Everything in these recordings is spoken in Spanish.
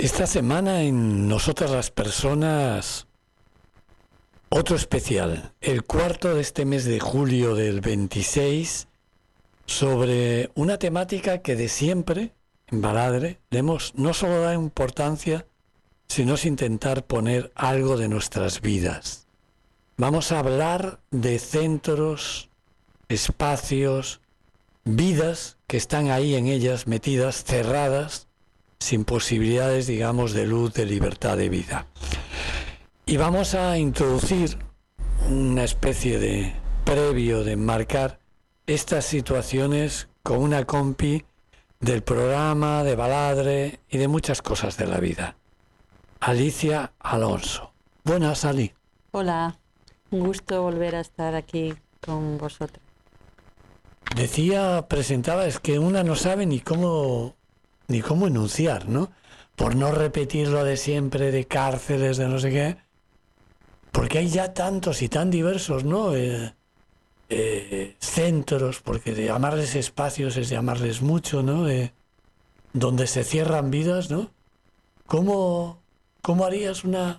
Esta semana en Nosotras las Personas, otro especial, el cuarto de este mes de julio del 26, sobre una temática que de siempre, en Baladre, le hemos no solo dado importancia, sino es intentar poner algo de nuestras vidas. Vamos a hablar de centros, espacios, vidas que están ahí en ellas metidas, cerradas, sin posibilidades, digamos, de luz, de libertad, de vida. Y vamos a introducir una especie de previo, de enmarcar estas situaciones con una compi del programa, de Baladre y de muchas cosas de la vida. Alicia Alonso. Buenas, Ali. Hola, un gusto volver a estar aquí con vosotros. Presentaba, es que una no sabe ni cómo enunciar, ¿no? Por no repetir lo de siempre, de cárceles, de no sé qué, porque hay ya tantos y tan diversos, ¿no? Centros, porque de llamarles espacios es llamarles mucho, ¿no? Donde se cierran vidas, ¿no? ¿Cómo harías una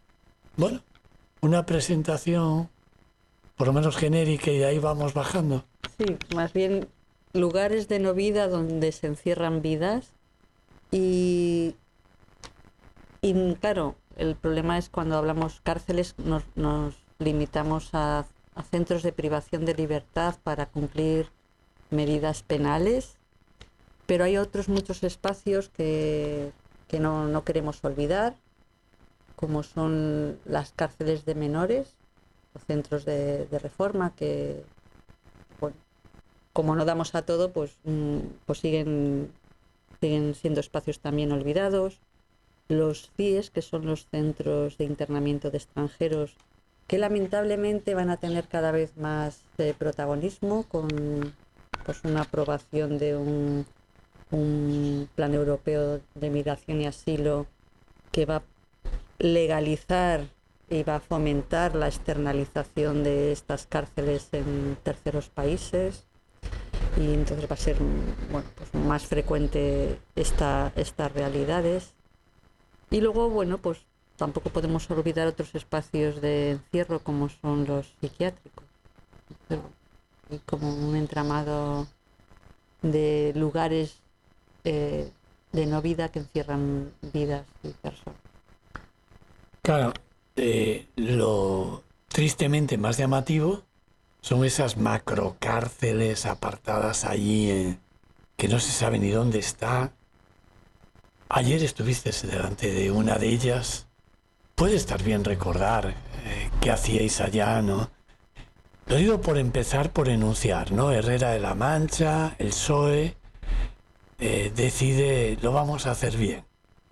presentación, por lo menos genérica, y de ahí vamos bajando? Sí, más bien lugares de no vida donde se encierran vidas y claro, el problema es cuando hablamos cárceles nos limitamos a centros de privación de libertad para cumplir medidas penales, pero hay otros muchos espacios que no queremos olvidar, como son las cárceles de menores o centros de reforma que, bueno, como no damos a todo, pues siguen siendo espacios también olvidados. Los CIES, que son los centros de internamiento de extranjeros, que lamentablemente van a tener cada vez más protagonismo con pues una aprobación de un plan europeo de migración y asilo que va a legalizar y va a fomentar la externalización de estas cárceles en terceros países, y entonces va a ser pues más frecuente estas realidades. Y luego, pues tampoco podemos olvidar otros espacios de encierro como son los psiquiátricos, y como un entramado de lugares de no vida que encierran vidas y personas. Claro, lo tristemente más llamativo son esas macrocárceles apartadas allí, que no se sabe ni dónde está. Ayer estuviste delante de una de ellas. Puede estar bien recordar qué hacíais allá, ¿no? Lo digo por empezar por enunciar, ¿no? Herrera de la Mancha, el PSOE, decide, lo vamos a hacer bien.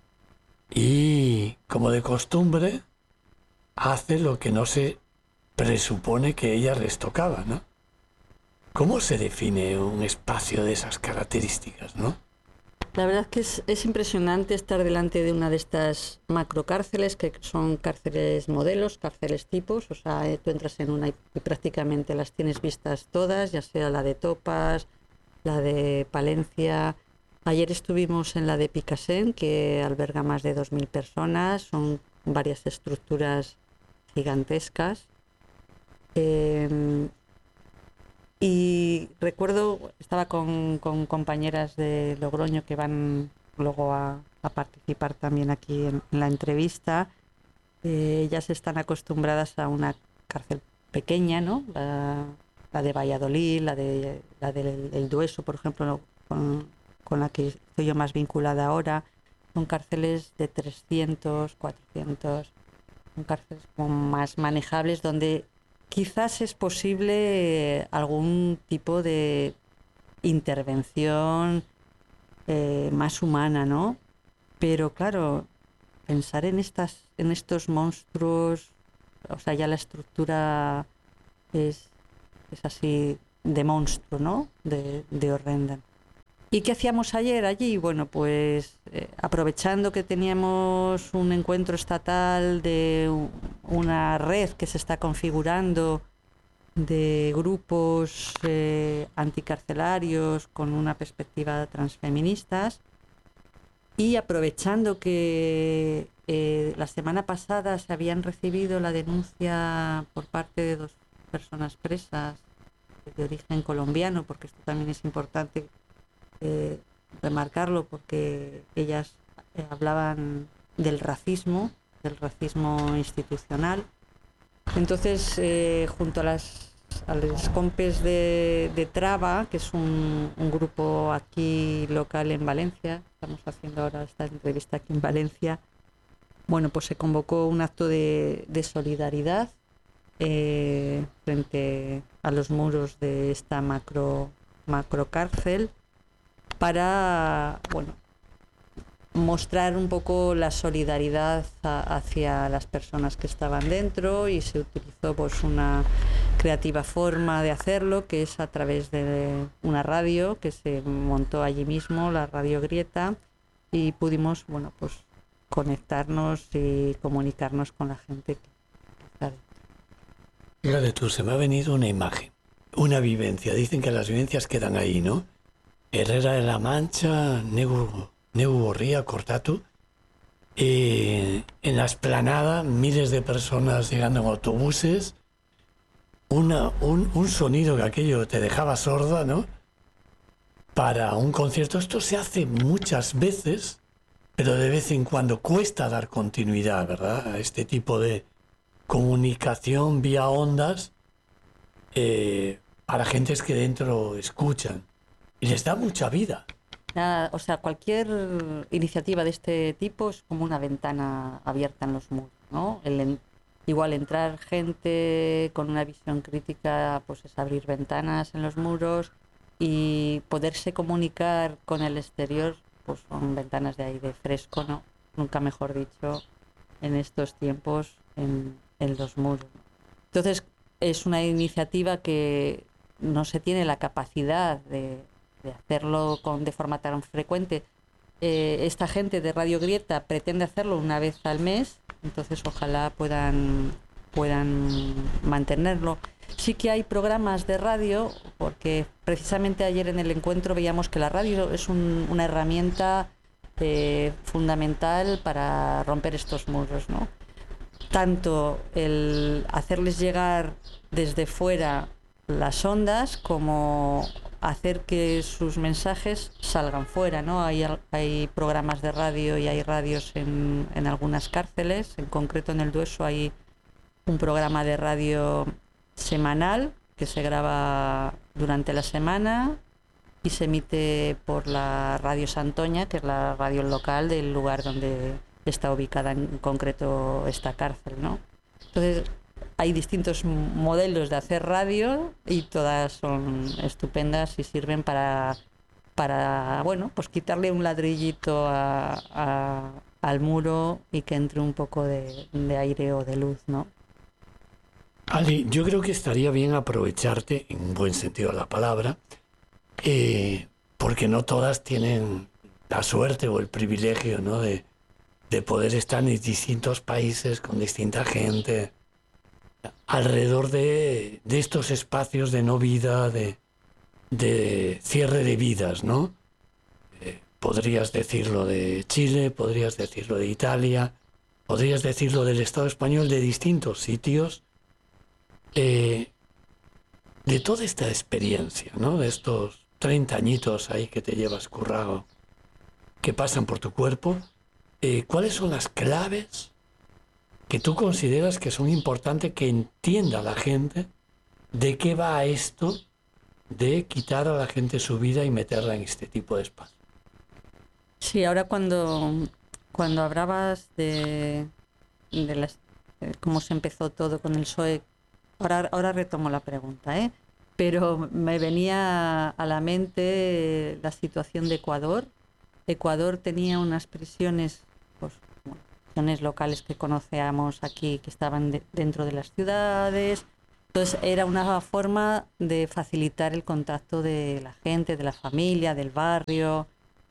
Y, como de costumbre, hace lo que no se presupone que a ellas les tocaba, ¿no? ¿Cómo se define un espacio de esas características, no? La verdad es que es impresionante estar delante de una de estas macrocárceles, que son cárceles modelos, cárceles tipos. O sea, tú entras en una y prácticamente las tienes vistas todas, ya sea la de Topas, la de Palencia. Ayer estuvimos en la de Picassent, que alberga más de 2.000 personas. Son varias estructuras gigantescas. Y recuerdo, estaba con compañeras de Logroño que van luego a participar también aquí en la entrevista. Ellas están acostumbradas a una cárcel pequeña, ¿no? La de Valladolid, la del Dueso, por ejemplo, con la que estoy yo más vinculada ahora. Son cárceles de 300, 400, son cárceles como más manejables, donde quizás es posible algún tipo de intervención más humana, ¿no? Pero claro, pensar en estos monstruos, o sea, ya la estructura es así de monstruo, ¿no? De horrenda. ¿Y qué hacíamos ayer allí? Bueno, pues aprovechando que teníamos un encuentro estatal de una red que se está configurando de grupos anticarcelarios con una perspectiva transfeministas, Y aprovechando que la semana pasada se habían recibido la denuncia por parte de 2 personas presas de origen colombiano, porque esto también es importante remarcarlo, porque ellas hablaban del racismo institucional. Entonces, junto a los compes de Traba, que es un grupo aquí local en Valencia, estamos haciendo ahora esta entrevista aquí en Valencia, bueno, pues se convocó un acto de solidaridad frente a los muros de esta macro cárcel para, bueno, mostrar un poco la solidaridad hacia las personas que estaban dentro, y se utilizó pues una creativa forma de hacerlo, que es a través de una radio que se montó allí mismo, la Radio Grieta, y pudimos, bueno, pues conectarnos y comunicarnos con la gente que está dentro. Fíjate tú, se me ha venido una imagen, una vivencia. Dicen que las vivencias quedan ahí, ¿no? Herrera de la Mancha, Negu Gorría, Cortatu, en la explanada, miles de personas llegando en autobuses, un sonido que aquello te dejaba sorda, ¿no? Para un concierto. Esto se hace muchas veces, pero de vez en cuando cuesta dar continuidad, ¿verdad? A este tipo de comunicación vía ondas para gentes que dentro escuchan. Y les da mucha vida. O sea, cualquier iniciativa de este tipo es como una ventana abierta en los muros, ¿no? Igual entrar gente con una visión crítica, pues es abrir ventanas en los muros, y poderse comunicar con el exterior, pues son ventanas de aire fresco, ¿no? Nunca mejor dicho, en estos tiempos en los muros. Entonces, es una iniciativa que no se tiene la capacidad de hacerlo de forma tan frecuente. Esta gente de Radio Grieta pretende hacerlo una vez al mes, entonces ojalá puedan mantenerlo. Sí que hay programas de radio, porque precisamente ayer en el encuentro veíamos que la radio es una herramienta fundamental para romper estos muros, ¿no? Tanto el hacerles llegar desde fuera las ondas, como hacer que sus mensajes salgan fuera, ¿no? Hay programas de radio y hay radios en algunas cárceles. En concreto, en el Dueso hay un programa de radio semanal que se graba durante la semana y se emite por la Radio Santoña, que es la radio local del lugar donde está ubicada en concreto esta cárcel, ¿no? Entonces, hay distintos modelos de hacer radio y todas son estupendas y sirven para bueno, pues quitarle un ladrillito al muro y que entre un poco de aire o de luz, ¿no? Ali, yo creo que estaría bien aprovecharte, en un buen sentido de la palabra, porque no todas tienen la suerte o el privilegio, ¿no?, de poder estar en distintos países con distinta gente, alrededor de estos espacios de no vida, de cierre de vidas, ¿no? Podrías decirlo de Chile, podrías decirlo de Italia, podrías decirlo del Estado español, de distintos sitios, de toda esta experiencia, ¿no? De estos 30 añitos ahí que te llevas currado, que pasan por tu cuerpo. ¿Cuáles son las claves que tú consideras que son importantes que entienda la gente de qué va esto de quitar a la gente su vida y meterla en este tipo de espacio? Sí, ahora cuando hablabas de cómo se empezó todo con el PSOE, ahora retomo la pregunta, pero me venía a la mente la situación de Ecuador. Ecuador tenía unas prisiones, pues, prisiones locales que conocíamos aquí, que estaban dentro de las ciudades. Entonces era una forma de facilitar el contacto de la gente, de la familia, del barrio.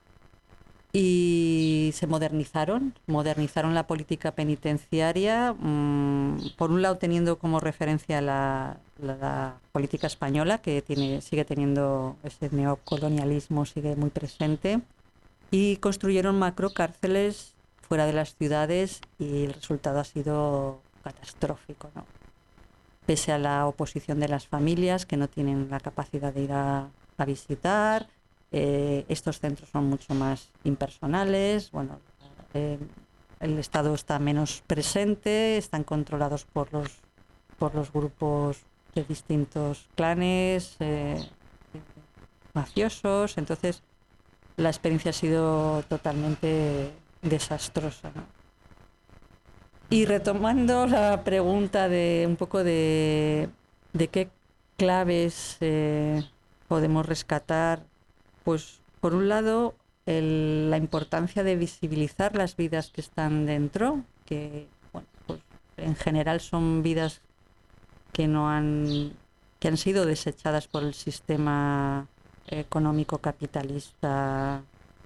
Y se modernizaron la política penitenciaria, por un lado teniendo como referencia la política española, que sigue teniendo ese neocolonialismo, sigue muy presente, y construyeron macrocárceles fuera de las ciudades y el resultado ha sido catastrófico, ¿no? Pese a la oposición de las familias que no tienen la capacidad de ir a visitar, estos centros son mucho más impersonales, bueno, el Estado está menos presente, están controlados por los grupos de distintos clanes mafiosos, entonces la experiencia ha sido totalmente desastrosa, ¿no? Y retomando la pregunta de un poco de qué claves podemos rescatar, pues por un lado la importancia de visibilizar las vidas que están dentro, que bueno, pues en general son vidas que han sido desechadas por el sistema económico capitalista,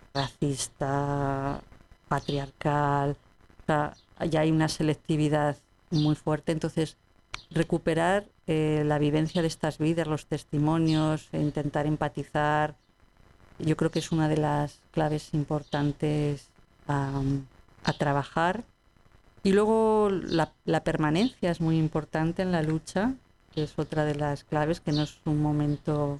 racista, patriarcal. O sea, ya hay una selectividad muy fuerte, entonces recuperar la vivencia de estas vidas, los testimonios, e intentar empatizar, yo creo que es una de las claves importantes a trabajar. Y luego la permanencia es muy importante en la lucha, que es otra de las claves, que no es un momento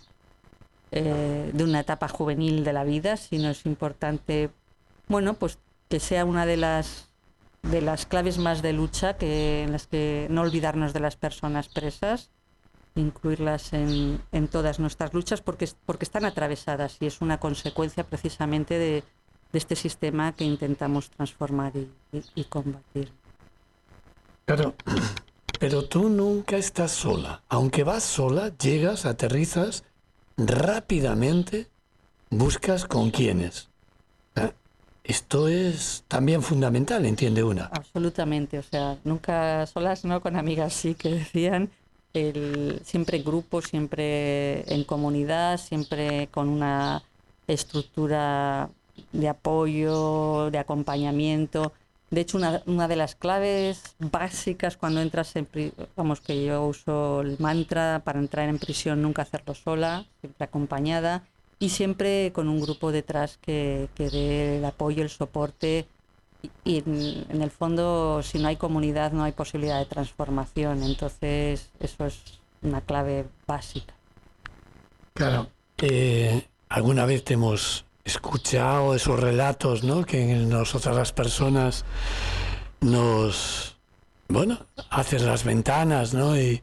de una etapa juvenil de la vida, sino es importante, bueno, pues que sea una de las claves más de lucha, en las que no olvidarnos de las personas presas, incluirlas en todas nuestras luchas, porque están atravesadas y es una consecuencia precisamente de este sistema que intentamos transformar y combatir. Claro, pero tú nunca estás sola. Aunque vas sola, llegas, aterrizas, rápidamente buscas con quiénes. Esto es también fundamental, entiende una. Absolutamente, o sea, nunca solas, no, con amigas sí, que decían, siempre en grupo, siempre en comunidad, siempre con una estructura de apoyo, de acompañamiento. De hecho, una de las claves básicas cuando entras vamos, que yo uso el mantra para entrar en prisión: nunca hacerlo sola, siempre acompañada y siempre con un grupo detrás que dé el apoyo, el soporte. Y en el fondo, si no hay comunidad, no hay posibilidad de transformación. Entonces, eso es una clave básica. Claro. Alguna vez te hemos escuchado esos relatos, ¿no? Que nosotras las personas hacen las ventanas, ¿no? Y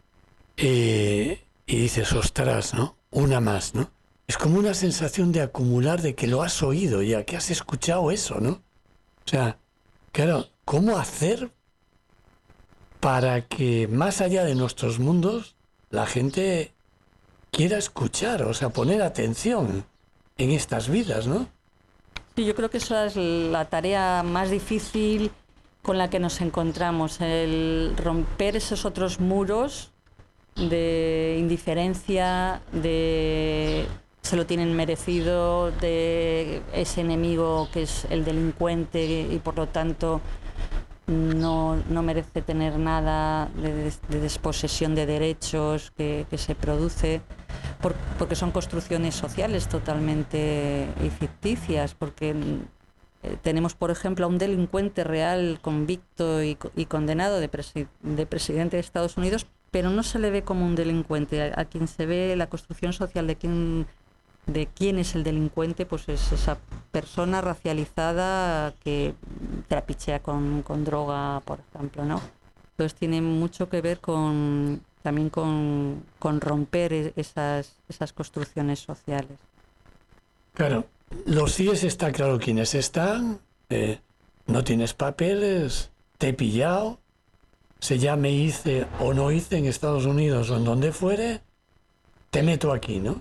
dices, ostras, ¿no? Una más, ¿no? Es como una sensación de acumular, de que lo has oído ya, que has escuchado eso, ¿no? O sea, claro, ¿cómo hacer para que más allá de nuestros mundos la gente quiera escuchar, o sea, poner atención en estas vidas, ¿no? Sí, yo creo que esa es la tarea más difícil con la que nos encontramos, el romper esos otros muros de indiferencia, de se lo tienen merecido, de ese enemigo que es el delincuente y por lo tanto no merece tener nada de desposesión de derechos que se produce, porque son construcciones sociales totalmente ficticias, porque tenemos, por ejemplo, a un delincuente real convicto y condenado de presidente de Estados Unidos, pero no se le ve como un delincuente. A quien se ve la construcción social de quién es el delincuente, pues es esa persona racializada que trapichea con droga, por ejemplo, ¿no? Entonces tiene mucho que ver también con romper esas construcciones sociales. Claro, los CIES está claro quiénes están, no tienes papeles, te he pillado, se llame hice o no hice en Estados Unidos o en donde fuere, te meto aquí, ¿no?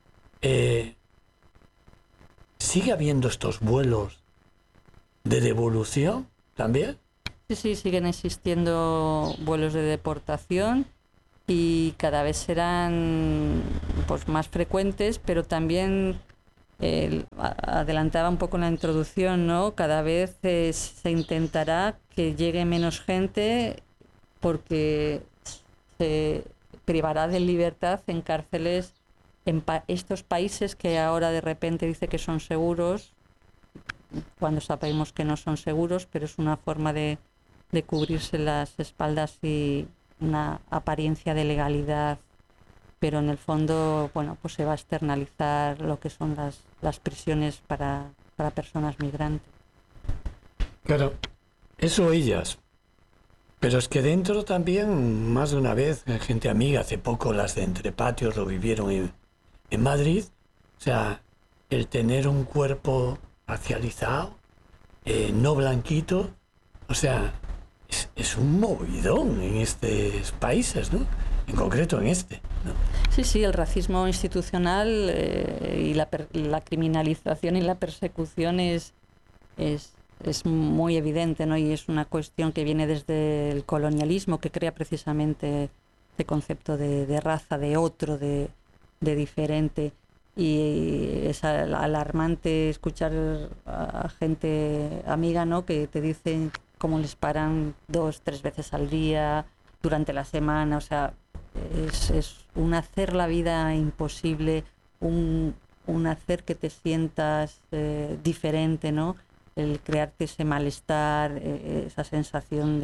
¿Sigue habiendo estos vuelos de devolución también? Sí, siguen existiendo vuelos de deportación y cada vez serán pues más frecuentes, pero también adelantaba un poco en la introducción, ¿no? Cada vez se intentará que llegue menos gente porque se privará de libertad en cárceles en estos países que ahora de repente dice que son seguros, cuando sabemos que no son seguros, pero es una forma de cubrirse las espaldas y una apariencia de legalidad, pero en el fondo, bueno, pues se va a externalizar lo que son las prisiones para personas migrantes. Claro, eso ellas. Pero es que dentro también, más de una vez, gente amiga, hace poco las de Entre Patios lo vivieron en Madrid. O sea, el tener un cuerpo racializado, no blanquito, o sea, es un movidón en estos países, ¿no? En concreto en este, ¿no? Sí, el racismo institucional y la criminalización y la persecución es muy evidente, ¿no? Y es una cuestión que viene desde el colonialismo, que crea precisamente este concepto de raza, de otro, de diferente. Y es alarmante escuchar a gente amiga, ¿no?, que te dicen cómo les paran 2-3 veces al día durante la semana. O sea, es un hacer la vida imposible, un hacer que te sientas diferente, ¿no? El crearte ese malestar, esa sensación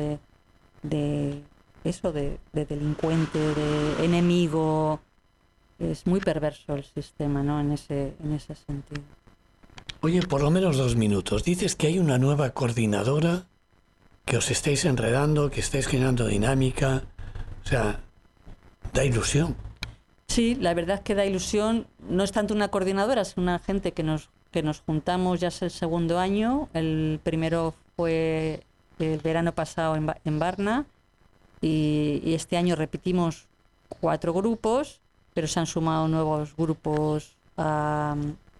de delincuente, de enemigo. Es muy perverso el sistema, ¿no?, en ese sentido. Oye, por lo menos 2 minutos. Dices que hay una nueva coordinadora, que os estáis enredando, que estáis generando dinámica. O sea, da ilusión. Sí, la verdad es que da ilusión. No es tanto una coordinadora, es una gente que nos juntamos, ya es el segundo año. El primero fue el verano pasado en Varna y este año repetimos 4 grupos, pero se han sumado nuevos grupos a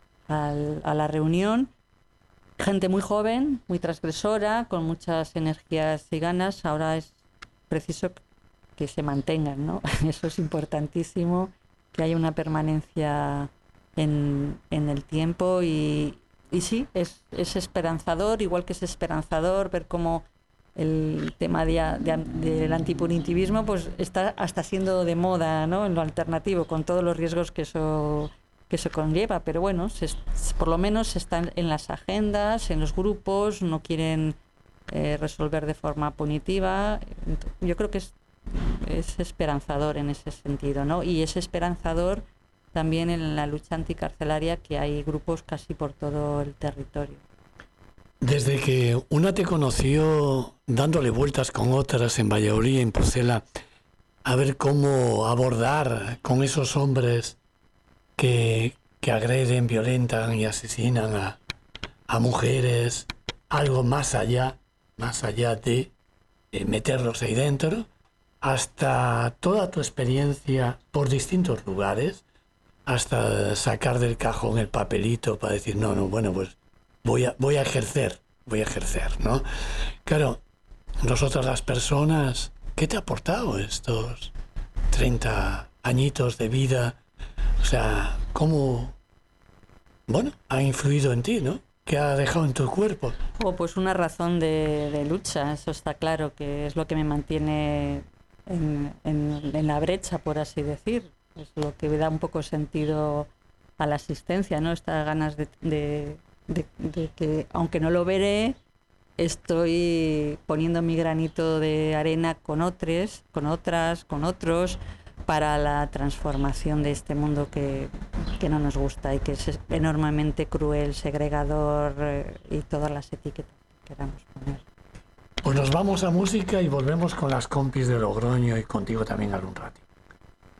la reunión. Gente muy joven, muy transgresora, con muchas energías y ganas. Ahora es preciso que se mantengan, ¿no? Eso es importantísimo, que haya una permanencia en el tiempo y sí, es esperanzador, igual que es esperanzador ver cómo el tema del antipunitivismo pues está hasta siendo de moda, ¿no?, en lo alternativo, con todos los riesgos que eso conlleva, pero bueno, por lo menos están en las agendas, en los grupos, no quieren resolver de forma punitiva. Yo creo que es esperanzador en ese sentido, ¿no? Y es esperanzador también en la lucha anticarcelaria, que hay grupos casi por todo el territorio. Desde que una te conoció dándole vueltas con otras en Valladolid, en Pucela, a ver cómo abordar con esos hombres que agreden, violentan y asesinan a mujeres, algo más allá de meterlos ahí dentro, hasta toda tu experiencia por distintos lugares, hasta sacar del cajón el papelito para decir, bueno, pues voy a ejercer, ¿no? Claro, nosotras las personas, ¿qué te ha aportado estos 30 añitos de vida? O sea, ¿cómo, ha influido en ti, ¿no? ¿Qué ha dejado en tu cuerpo? Pues una razón de lucha, eso está claro, que es lo que me mantiene en la brecha, por así decir. Es lo que me da un poco sentido a la asistencia, ¿no? Estas ganas de que, aunque no lo veré, estoy poniendo mi granito de arena con otros, para la transformación de este mundo que no nos gusta y que es enormemente cruel, segregador y todas las etiquetas que queramos poner. Pues nos vamos a música y volvemos con las compis de Logroño y contigo también algún rato.